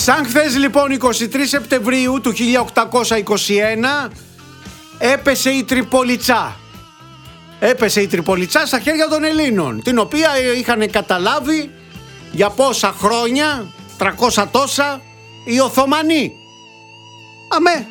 Σαν χθες λοιπόν 23 Σεπτεμβρίου του 1821 έπεσε η Τριπολιτσά. Έπεσε η Τριπολιτσά στα χέρια των Ελλήνων, την οποία είχαν καταλάβει για πόσα χρόνια, 300 τόσα, οι Οθωμανοί. Αμέ.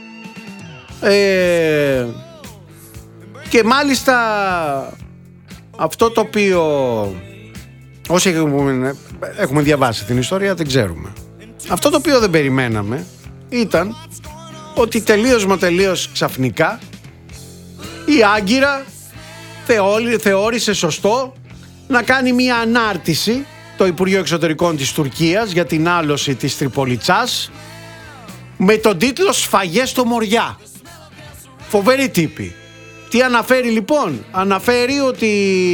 Και μάλιστα αυτό το οποίο όσοι έχουμε διαβάσει την ιστορία δεν ξέρουμε. Αυτό το οποίο δεν περιμέναμε ήταν ότι τελείως ξαφνικά η Άγκυρα θεώρησε σωστό να κάνει μια ανάρτηση το Υπουργείο Εξωτερικών της Τουρκίας για την άλωση της Τριπολιτσάς με τον τίτλο «Σφαγές στο Μοριά». Φοβερή τύπη. Τι αναφέρει λοιπόν? Αναφέρει ότι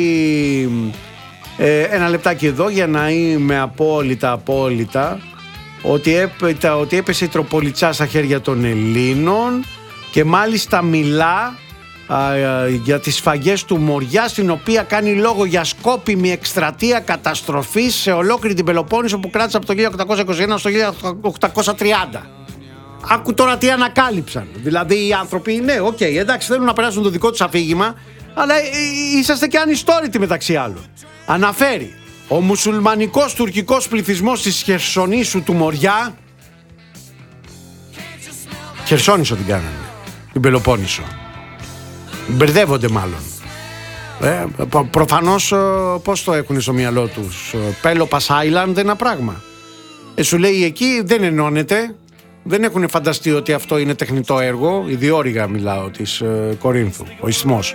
ένα λεπτάκι εδώ για να είμαι απόλυτα ότι έπεσε η Τροπολιτσά στα χέρια των Ελλήνων και μάλιστα μιλά για τις σφαγές του Μοριά, στην οποία κάνει λόγο για σκόπιμη εκστρατεία καταστροφής σε ολόκληρη την Πελοπόννησο που κράτησε από το 1821 στο 1830. Άκου τώρα τι ανακάλυψαν. Δηλαδή οι άνθρωποι, ναι, εντάξει, θέλουν να περάσουν το δικό τους αφήγημα, αλλά είσαστε και ανιστόρητοι μεταξύ άλλων. Αναφέρει: ο μουσουλμανικός τουρκικός πληθυσμός της Χερσονήσου του Μοριά, Χερσόνησο την κάνανε, την Πελοπόννησο. Μπερδεύονται μάλλον. Προφανώς πώς το έχουν στο μυαλό τους? Πέλοπας Island ένα πράγμα. Σου λέει εκεί δεν ενώνεται. Δεν έχουν φανταστεί ότι αυτό είναι τεχνητό έργο. Η διόρυγα μιλάω της Κορίνθου, ο ισθμός.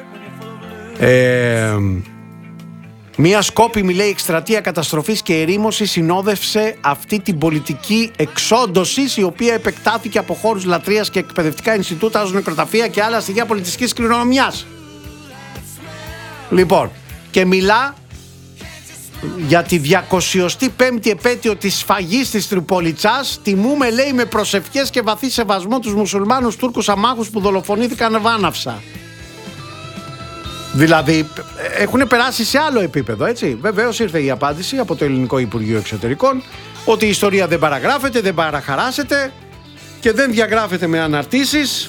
Μια σκόπιμη, λέει, εκστρατεία καταστροφής και ερήμωσης συνόδευσε αυτή την πολιτική εξόντωσης, η οποία επεκτάθηκε από χώρους λατρείας και εκπαιδευτικά Ινστιτούτα ως νεκροταφεία και άλλα στοιχεία πολιτιστικής κληρονομιάς. Λοιπόν, και μιλά για τη 205η επέτειο της σφαγής της Τριπολιτσάς. Τιμούμε, λέει, με προσευχές και βαθύ σεβασμό τους μουσουλμάνους Τούρκους αμάχους που δολοφονήθηκαν βάναυσα. Δηλαδή έχουν περάσει σε άλλο επίπεδο, έτσι. Βεβαίως ήρθε η απάντηση από το Ελληνικό Υπουργείο Εξωτερικών ότι η ιστορία δεν παραγράφεται, δεν παραχαράσεται και δεν διαγράφεται με αναρτήσεις.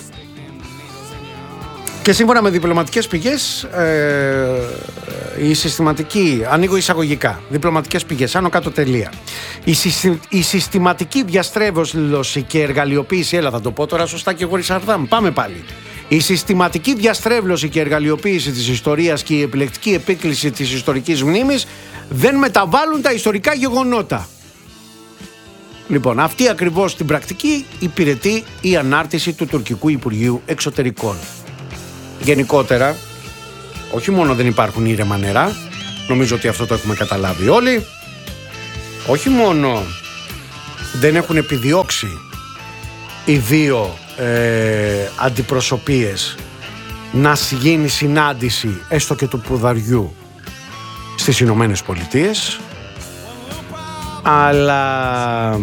Και σύμφωνα με διπλωματικές πηγές, η συστηματική, ανοίγω εισαγωγικά, διπλωματικές πηγές, άνω κάτω τελεία. Η συστηματική διαστρέβλωση και εργαλειοποίηση, έλα θα το πω τώρα σωστά και χωρίς αρδάμ, πάμε πάλι. Η συστηματική διαστρέβλωση και εργαλειοποίηση της ιστορίας και η επιλεκτική επίκληση της ιστορικής μνήμης δεν μεταβάλλουν τα ιστορικά γεγονότα. Λοιπόν, αυτή ακριβώς την πρακτική υπηρετεί η ανάρτηση του Τουρκικού Υπουργείου Εξωτερικών. Γενικότερα, όχι μόνο δεν υπάρχουν ήρεμα νερά, νομίζω ότι αυτό το έχουμε καταλάβει όλοι, όχι μόνο δεν έχουν επιδιώξει οι δύο αντιπροσωπείες να γίνει συνάντηση έστω και του πουδαριού στις Ηνωμένες Πολιτείες, αλλά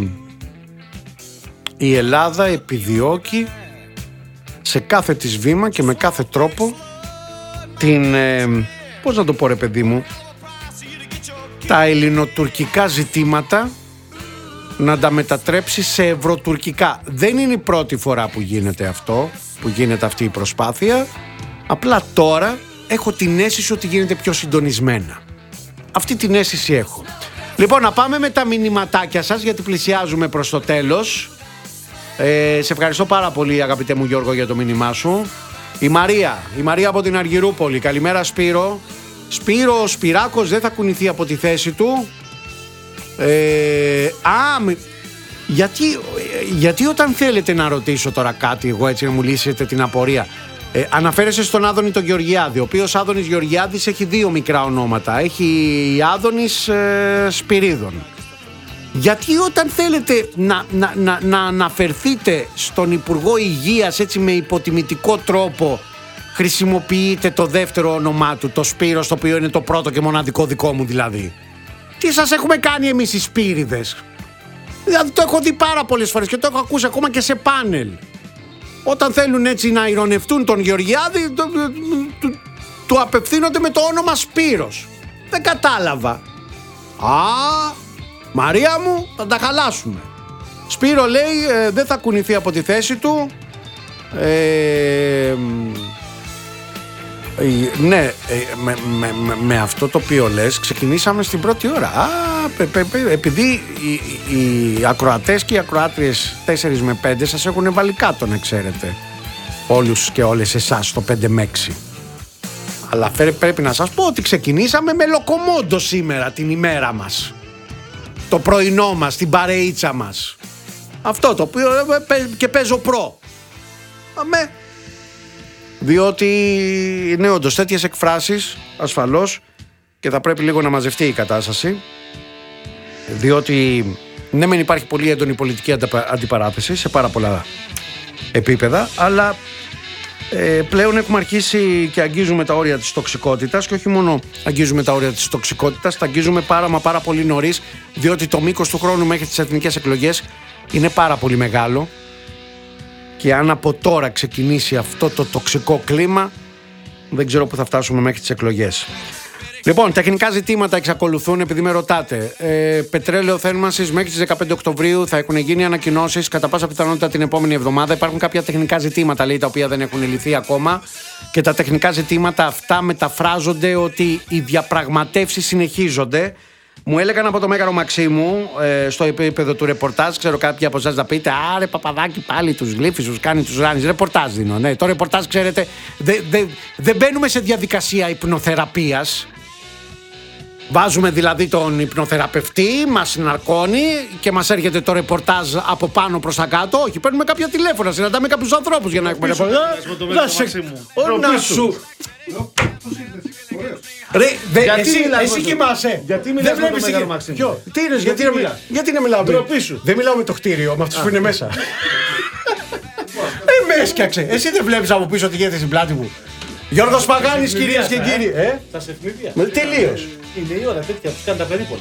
η Ελλάδα επιδιώκει σε κάθε της βήμα και με κάθε τρόπο την, πώς να το πω ρε παιδί μου, τα ελληνοτουρκικά ζητήματα να τα μετατρέψει σε ευρωτουρκικά. Δεν είναι η πρώτη φορά που γίνεται αυτό, που γίνεται αυτή η προσπάθεια. Απλά τώρα έχω την αίσθηση ότι γίνεται πιο συντονισμένα. Αυτή την αίσθηση έχω. Λοιπόν, να πάμε με τα μηνυματάκια σας, γιατί πλησιάζουμε προς το τέλος. Σε ευχαριστώ πάρα πολύ, αγαπητέ μου Γιώργο, για το μήνυμά σου. Η Μαρία από την Αργυρούπολη. Καλημέρα, Σπύρο. Σπύρο, ο Σπυράκος δεν θα κουνηθεί από τη θέση του. Γιατί όταν θέλετε να ρωτήσω τώρα κάτι, εγώ έτσι να μου λύσετε την απορία, αναφέρεσαι στον Άδωνη τον Γεωργιάδη, ο οποίος Άδωνης Γεωργιάδης έχει δύο μικρά ονόματα. Έχει Άδωνης Σπυρίδων. Γιατί όταν θέλετε να αναφερθείτε στον Υπουργό Υγείας έτσι με υποτιμητικό τρόπο, χρησιμοποιείτε το δεύτερο όνομά του, το Σπύρος, το οποίο είναι το πρώτο και μοναδικό δικό μου δηλαδή? Τι σας έχουμε κάνει εμείς οι Σπύριδες? Δηλαδή το έχω δει πάρα πολλές φορές και το έχω ακούσει ακόμα και σε πάνελ. Όταν θέλουν έτσι να ειρωνευτούν τον Γεωργιάδη, του απευθύνονται με το όνομα Σπύρος. Δεν κατάλαβα. Μαρία μου, θα τα χαλάσουμε. Σπύρο λέει δεν θα κουνηθεί από τη θέση του. Ναι, με αυτό το οποίο λες ξεκινήσαμε στην πρώτη ώρα. Επειδή οι ακροατές και οι ακροάτριες 4 με 5 σας έχουν βάλει κάτω, να ξέρετε, όλους και όλες εσάς το 5 με 6. Αλλά πρέπει να σας πω ότι ξεκινήσαμε με λοκομόντο σήμερα την ημέρα μας, το πρωινό μας, την παρεΐτσα μας. Αυτό το οποίο και παίζω προ. Αμέ. Διότι είναι όντως τέτοιες εκφράσεις ασφαλώς και θα πρέπει λίγο να μαζευτεί η κατάσταση, διότι ναι μεν υπάρχει πολύ έντονη πολιτική αντιπαράθεση σε πάρα πολλά επίπεδα, αλλά πλέον έχουμε αρχίσει και αγγίζουμε τα όρια της τοξικότητας, και όχι μόνο αγγίζουμε τα όρια της τοξικότητας, τα αγγίζουμε πάρα πολύ νωρίς, διότι το μήκος του χρόνου μέχρι τις εθνικές εκλογές είναι πάρα πολύ μεγάλο. Και αν από τώρα ξεκινήσει αυτό το τοξικό κλίμα, δεν ξέρω πού θα φτάσουμε μέχρι τις εκλογές. Λοιπόν, τεχνικά ζητήματα εξακολουθούν, επειδή με ρωτάτε. Πετρέλαιο θέρμανσης μέχρι τις 15 Οκτωβρίου θα έχουν γίνει ανακοινώσεις, κατά πάσα πιθανότητα την επόμενη εβδομάδα. Υπάρχουν κάποια τεχνικά ζητήματα, λέει, τα οποία δεν έχουν λυθεί ακόμα. Και τα τεχνικά ζητήματα αυτά μεταφράζονται ότι οι διαπραγματεύσεις συνεχίζονται. Μου έλεγαν από το Μέγαρο Μαξίμου, στο επίπεδο του ρεπορτάζ, ξέρω κάποιοι από εσάς να πείτε, άρε Παπαδάκη πάλι τους γλύφεις, τους κάνει, τους ράνεις. Ρεπορτάζ δίνω, ναι. Το ρεπορτάζ, ξέρετε, δεν μπαίνουμε σε διαδικασία υπνοθεραπείας. Βάζουμε δηλαδή τον υπνοθεραπευτή, μας συναρκώνει και μας έρχεται το ρεπορτάζ από πάνω προς τα κάτω. Όχι, παίρνουμε κάποια τηλέφωνα, συναντάμε κάποιους ανθρώπους για να έχουμε ρεπορτάζ. Να σου. Ρε, εσύ κοιμάσαι. Γιατί μιλάς με τον Μέγαρο Μαξίμου? Γιατί να μιλάω? Δεν μιλάω με το κτίριο, με αυτούς που είναι μέσα. Με έσκιαξε. Εσύ δεν βλέπεις από πίσω τι γίνεται στην πλάτη μου? Γιώργος Παγάνης, κυρίες και κύριοι. Τα σεφνίδια. Τελείως. Είναι η ώρα τέτοια, τους κάνει τα περίπονα.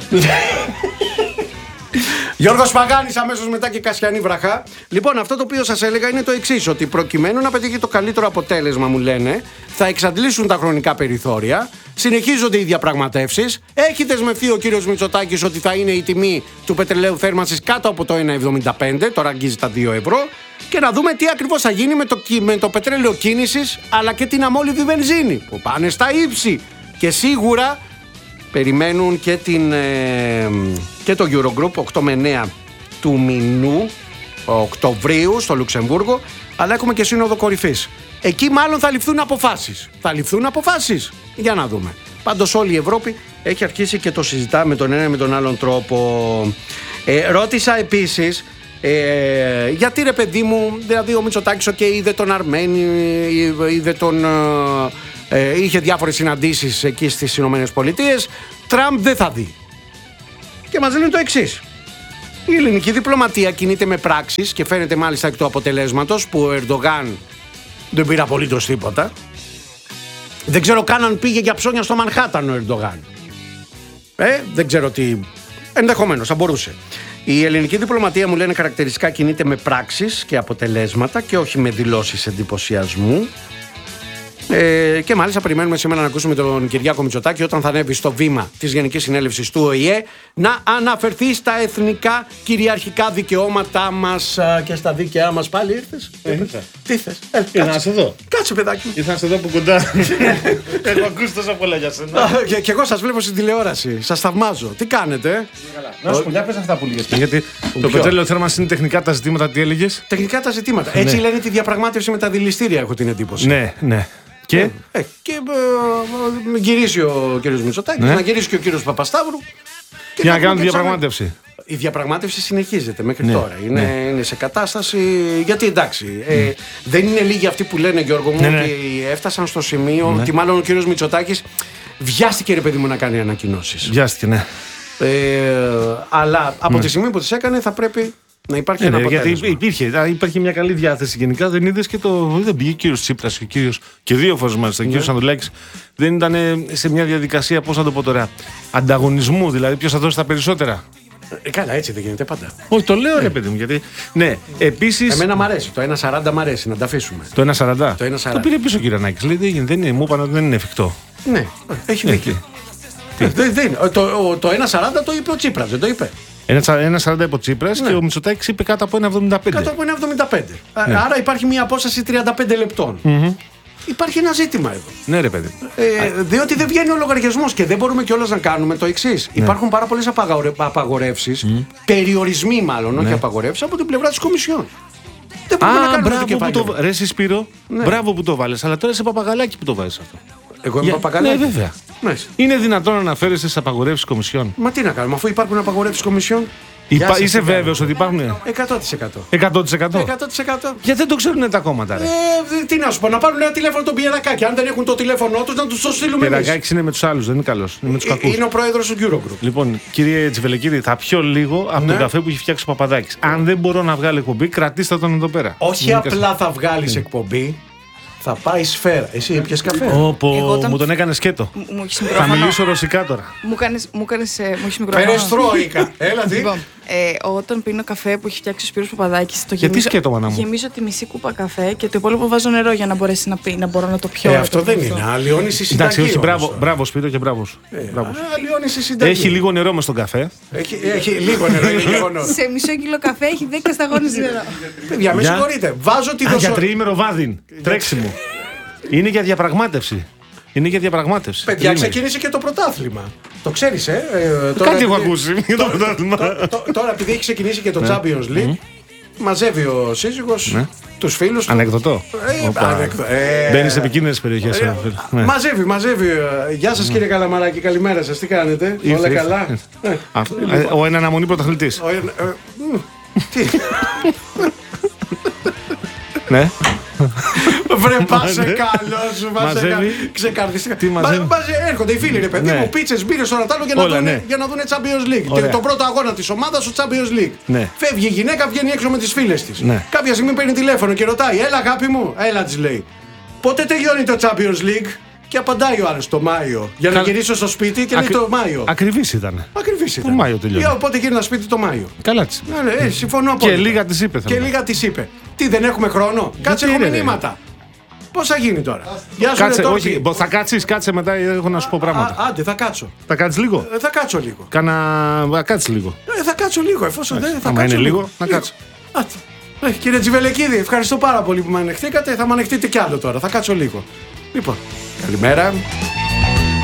Γιώργος Παγάνης, αμέσως μετά και Κασιανή Βραχά. Λοιπόν, αυτό το οποίο σας έλεγα είναι το εξής, ότι προκειμένου να πετύχει το καλύτερο αποτέλεσμα, μου λένε, θα εξαντλήσουν τα χρονικά περιθώρια, συνεχίζονται οι διαπραγματεύσεις, έχει δεσμευτεί ο κύριος Μητσοτάκης ότι θα είναι η τιμή του πετρελαίου θέρμανσης κάτω από το 1,75, τώρα αγγίζει τα 2 ευρώ, και να δούμε τι ακριβώς θα γίνει με το πετρέλαιο κίνησης, αλλά και την αμόλυβη βενζίνη, που πάνε στα ύψη. Και σίγουρα περιμένουν και το Eurogroup 8 με 9 του μηνού Οκτωβρίου στο Λουξεμβούργο, αλλά έχουμε και σύνοδο κορυφής. Εκεί μάλλον θα ληφθούν αποφάσεις. Για να δούμε. Πάντως όλη η Ευρώπη έχει αρχίσει και το συζητά με τον ένα με τον άλλον τρόπο. Ρώτησα επίσης γιατί, ρε παιδί μου, δηλαδή ο Μητσοτάκης είδε τον Αρμένη, είχε διάφορες συναντήσεις εκεί στις Ηνωμένες Πολιτείες. Τραμπ δεν θα δει. Και μας λένε το εξής. Η ελληνική διπλωματία κινείται με πράξεις και φαίνεται μάλιστα εκ του αποτελέσματος που ο Ερντογάν δεν πήρε απολύτως τίποτα. Δεν ξέρω καν αν πήγε για ψώνια στο Μανχάταν ο Ερντογάν. Δεν ξέρω τι. Ενδεχομένως θα μπορούσε. Η ελληνική διπλωματία, μου λένε, χαρακτηριστικά κινείται με πράξεις και αποτελέσματα και όχι με δηλώσεις εντυπωσιασμού. Και μάλιστα περιμένουμε σήμερα να ακούσουμε τον Κυριάκο Μητσοτάκη όταν θα ανέβει στο βήμα της Γενικής Συνέλευσης του ΟΗΕ να αναφερθεί στα εθνικά κυριαρχικά δικαιώματά μας και στα δίκαιά μας. Πάλι ήρθες? Τι θες? Ήρθα να σε δω. Κάτσε, παιδάκι μου. Ήρθα να σε δω από κοντά. Έχω ακούσει τόσα πολλά για σένα. Και εγώ σας βλέπω στην τηλεόραση. Σας θαυμάζω. Τι κάνετε? Να σου πω, για πες αυτά που λέγες. Γιατί το πετρέλαιο θέρμανσης είναι τεχνικά τα ζητήματα, τι έλεγες? Τεχνικά τα ζητήματα. Έτσι λένε τη διαπραγμάτευση με τα δηληστήρια, έχω την εντύπωση. Ναι. Και γυρίσει ο κύριος Μητσοτάκης, να γυρίσει και ο κύριος Παπασταύρου. Για να κάνουν διαπραγμάτευση. Η διαπραγμάτευση συνεχίζεται μέχρι τώρα. Είναι σε κατάσταση. Γιατί εντάξει, δεν είναι λίγοι αυτοί που λένε, Γιώργο μου, ότι έφτασαν στο σημείο ότι μάλλον ο κύριος Μητσοτάκης βιάστηκε, ρε παιδί μου, να κάνει ανακοινώσεις. Βιάστηκε, ναι. Αλλά από τη στιγμή που τις έκανε θα πρέπει να υπάρχει ένα αποτέλεσμα. Γιατί υπήρχε μια καλή διάθεση γενικά. Δεν είδες και δεν πήγε ο κύριος Τσίπρας και δύο φορές μάλιστα. Ο κύριος Ανδρουλάκης δεν ήταν σε μια διαδικασία, πώς να το πω τώρα, ανταγωνισμού. Δηλαδή, ποιος θα δώσει τα περισσότερα. Καλά, έτσι δεν γίνεται πάντα. Όχι, το λέω, ρε παιδί μου. Γιατί, ναι, επίσης. Εμένα μ' αρέσει. Το 1,40 μ' αρέσει, να τα αφήσουμε. Το 1,40. Το πήρε πίσω ο Κυριανάκης. Λέει, μου είπαν ότι δεν είναι εφικτό. Ναι, έχει δίκιο. Το 1,40 το είπε ο Τσίπρας, δεν το είπε? Ένα 40 από Τσίπρας και ο Μητσοτάκης είπε κάτω από 1,75. Κάτω από 1,75. Άρα υπάρχει μια απόσταση 35 λεπτών. Υπάρχει ένα ζήτημα εδώ. Ναι, ρε παιδί. Διότι δεν βγαίνει ο λογαριασμός και δεν μπορούμε κιόλας να κάνουμε το εξής. Υπάρχουν πάρα πολλές απαγορεύσεις, περιορισμοί μάλλον, όχι απαγορεύσεις, από την πλευρά της Κομισιόν. Δεν μπορούμε να κάνουμε το κεφάλαιο. Ρε εσύ Σπύρο, μπράβο που το βάλες, αλλά τώρα είσαι παπαγαλάκι που το βάζεις αυτό. Εγώ είμαι παπαγαλάκι. Ναι, βέβαια. Είναι δυνατόν να αναφέρεσαι στις απαγορεύσεις Κομισιόν? Μα τι να κάνουμε, αφού υπάρχουν απαγορεύσεις Κομισιόν. Είσαι βέβαιος ότι υπάρχουν? 100%. 100%. Γιατί δεν το ξέρουν τα κόμματα, ρε. Τι να σου πω, να πάρουν ένα τηλέφωνο τον Πιερακάκη. Αν δεν έχουν το τηλέφωνό τους, να τους το στείλουμε εμείς. Πιερακάκης είναι με τους άλλους, δεν είναι καλός. Είναι με τους κακούς. Είναι ο πρόεδρος του Eurogroup. Λοιπόν, κύριε Τσιβελεκίδη, θα πιω λίγο από τον καφέ που έχει φτιάξει ο Παπαδάκης. Αν δεν μπορώ να βγάλω εκπομπή, κρατήστε τον εδώ πέρα. Όχι απλά θα βγάλεις εκπομπή. Θα πάει σφαίρα. Εσύ έπιες καφέ? Μου τον έκανε σκέτο. Θα μιλήσω ρωσικά τώρα. Μου έχεις μικρόφωνο. Περεστρόικα. Έλα τι. Λοιπόν, όταν πίνω καφέ που έχει φτιάξει ο Σπύρος Παπαδάκης, το γιατί σκέτο, μάνα μου? γεμίζω τη μισή κούπα καφέ και το υπόλοιπο βάζω νερό για να μπορέσει να πει, να μπορώ να το πιω. Αυτό δεν είναι. Αλλοιώνεις η συνταγή. Εντάξει, μπράβο Σπύρο και μπράβο. Αλλοιώνεις η συνταγή. Έχει λίγο νερό μες στον καφέ. Έχει λίγο νερό. Σε μισό κιλό καφέ έχει 10 σταγόνες νερό. Παιδιά, με συγχωρείτε. Βάζω τη για τριήμερο βάδιν. Τρέξιμο. Είναι για διαπραγμάτευση. Παιδιά, ξεκίνησε και το πρωτάθλημα. Το ξέρεις, Κάτι έχω ακούσει για το πρωτάθλημα. Τώρα, επειδή έχει ξεκινήσει και το Champions League, μαζεύει ο σύζυγος τους φίλους του. Ανεκδοτό. Μπαίνει σε επικίνδυνες περιοχές. Μαζεύει. Γεια σας κύριε Καλαμαράκη, καλημέρα σας. Τι κάνετε? Όλα καλά? Ο εν αναμονή πρωταθλητής. Τι? Ναι. Βρε πάσε καλός, ξεκαρδιστικά. Τι μαζεύει? Έρχονται οι φίλοι, ρε παιδί μου, πίτσες, μπύρες, όλα τα άλλο για να δούνε Champions League. Το πρώτο αγώνα της ομάδας στο Champions League. Φεύγει η γυναίκα, βγαίνει έξω με τις φίλες της. Κάποια στιγμή παίρνει τηλέφωνο και ρωτάει, έλα αγάπη μου, έλα της λέει. Πότε τελειώνει το Champions League? Και απαντάει ο άλλος το Μάιο. Για να γυρίσω στο σπίτι και λέει το Μάιο. Ακριβής ήταν. Το Μάιο τελειώνει. Οπότε γύρνα σπίτι το Μάιο. Καλά της. Συμφωνώ απόλυτα. Και λίγα της είπε. Τι, δεν έχουμε χρόνο? Κάτσε, έχω μηνύματα. Πώς θα γίνει τώρα? Κάτσε, όχι, θα κάτσεις, κάτσε μετά, έχω να σου πω πράγματα. Άντε, θα κάτσω. Θα κάτσεις λίγο? Θα κάτσω λίγο. Κάτσεις λίγο. Θα κάτσω λίγο, εφόσον δεν θα κάτσω. Είναι λίγο, να κάτσω. Κύριε Τσιβελεκίδη, ευχαριστώ πάρα πολύ που με ανεχτήκατε. Θα με ανεχτείτε κι άλλο τώρα. Θα κάτσω λίγο. Λοιπόν, καλημέρα.